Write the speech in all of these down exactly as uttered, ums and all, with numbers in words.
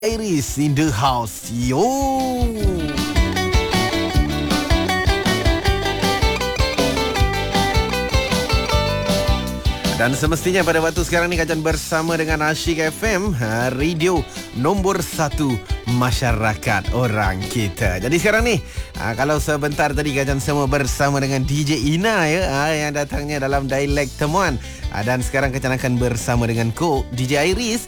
Iris in the house, yo. Dan semestinya pada waktu sekarang ni Kacan bersama dengan Asyik F M, radio nombor satu masyarakat orang kita. Jadi sekarang ni, kalau sebentar tadi Kacan semua bersama dengan D J Ina ya, yang datangnya dalam dialek temuan. Dan sekarang Kacan akan bersama dengan Ko D J Iris,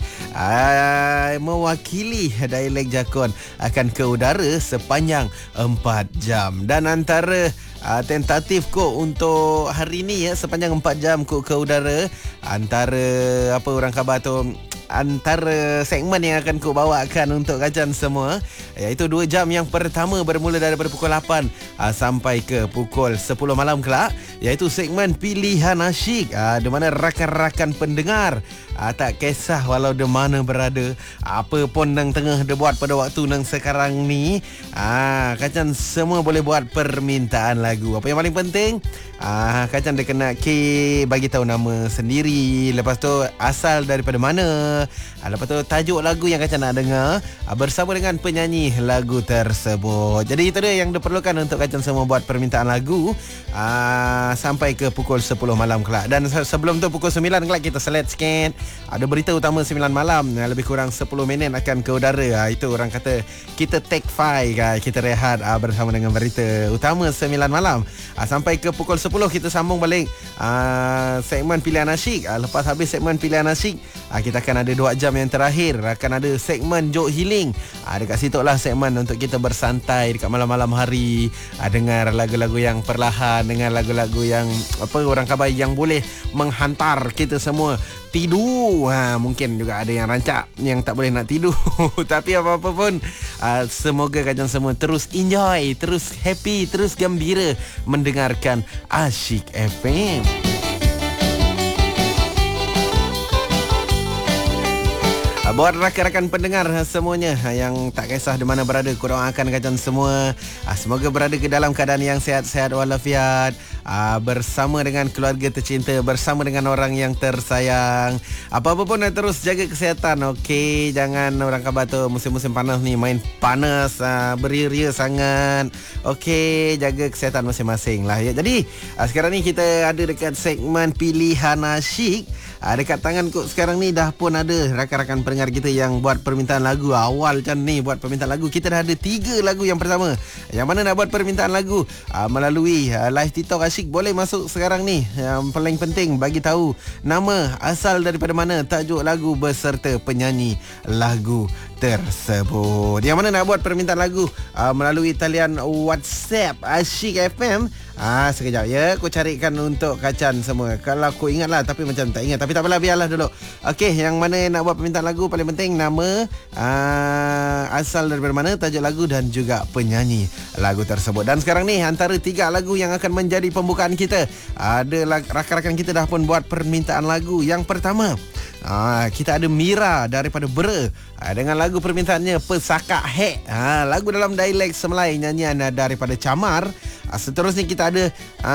mewakili dialek Jakun akan ke udara sepanjang empat jam. Dan antara Uh, tentatif kok untuk hari ni ya, sepanjang empat jam kok ke udara, antara apa orang khabar tu, antara segmen yang akan kau bawakan untuk Kacan semua, iaitu dua jam yang pertama bermula daripada pukul lapan aa, sampai ke pukul sepuluh malam kelak, iaitu segmen Pilihan Asyik, aa, di mana rakan-rakan pendengar aa, tak kisah walau di mana berada, apa pun nang tengah dia buat pada waktu nang sekarang ni, aa, Kacan semua boleh buat permintaan lagu. Apa yang paling penting, aa, Kacan dia kena ke bagi tahu nama sendiri, lepas tu asal daripada mana, Ha, lepas tu tajuk lagu yang Kacan nak dengar ha, bersama dengan penyanyi lagu tersebut. Jadi itu dia yang diperlukan untuk Kacan semua buat permintaan lagu ha, sampai ke pukul sepuluh malam kelak. Dan sebelum tu pukul sembilan kelak kita select sikit, ada berita utama sembilan malam, ha, lebih kurang sepuluh minit akan ke udara. ha, Itu orang kata kita take five, ha, kita rehat ha, bersama dengan berita utama sembilan malam ha, sampai ke pukul sepuluh kita sambung balik ha, segmen Pilihan Asyik. ha, Lepas habis segmen Pilihan Asyik, ha, kita akan ada dua jam yang terakhir, akan ada segmen Jok Healing. ha, Dekat situ lah segmen untuk kita bersantai dekat malam-malam hari, ha, dengar lagu-lagu yang perlahan, dengar lagu-lagu yang apa orang khabar yang boleh menghantar kita semua tidur. ha, Mungkin juga ada yang rancak yang tak boleh nak tidur tapi apa-apa pun, ha, semoga Kacan semua terus enjoy, terus happy, terus gembira mendengarkan Asyik F M. Buat rakan-rakan pendengar semuanya yang tak kisah di mana berada, korang akan Kacan semua semoga berada ke dalam keadaan yang sihat-sihat walafiat, bersama dengan keluarga tercinta, bersama dengan orang yang tersayang. Apa-apa pun terus jaga kesihatan, okey? Jangan orang khabar tu musim-musim panas ni main panas, beria-ria sangat. Okey, jaga kesihatan masing-masing lah ya. Jadi sekarang ni kita ada dekat segmen Pilihan Asyik. Dekat tangan kok sekarang ni dah pun ada rakan-rakan pendengar kita yang buat permintaan lagu. Awal macam ni buat permintaan lagu, kita dah ada tiga lagu yang pertama. Yang mana nak buat permintaan lagu aa, melalui aa, live TikTok Asyik, boleh masuk sekarang ni. Yang paling penting bagi tahu nama, asal daripada mana, tajuk lagu beserta penyanyi lagu tersebut. Yang mana nak buat permintaan lagu aa, melalui talian WhatsApp Asyik F M. Ah, sekejap ya, aku carikan untuk Kacan semua. Kalau aku ingat lah, tapi macam tak ingat. Tapi tak apalah, biarlah dulu. Okey, yang mana nak buat permintaan lagu, paling penting nama, ah, asal daripada mana, tajuk lagu dan juga penyanyi lagu tersebut. Dan sekarang ni antara tiga lagu yang akan menjadi pembukaan kita, ada rakan-rakan kita dah pun buat permintaan lagu. Yang pertama, Ah, kita ada Mira daripada Bera, ah, dengan lagu permintaannya Pesakak Hek, ah, lagu dalam dialek Semelai, nyanyian daripada Camar. ah, Seterusnya kita ada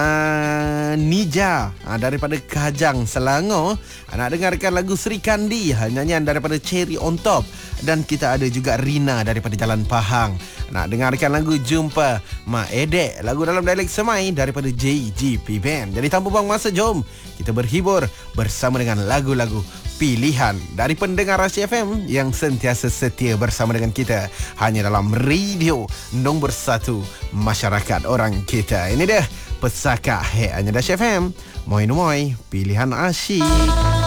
ah, Nija ah, daripada Kajang, Selangor, ah, nak dengarkan lagu Sri Kandi, ah, nyanyian daripada Cherry on Top. Dan kita ada juga Rina daripada Jalan Pahang, nak dengarkan lagu Jumpa Mak Edek, lagu dalam dialek Semai daripada J G P Band. Jadi tanpa buang masa, jom kita berhibur bersama dengan lagu-lagu pilihan dari pendengar Asyik F M yang sentiasa setia bersama dengan kita hanya dalam radio nombor satu masyarakat orang kita. Ini dia Pesakak Hek, hanya Asyik F M. Moi Moi, pilihan Asyik.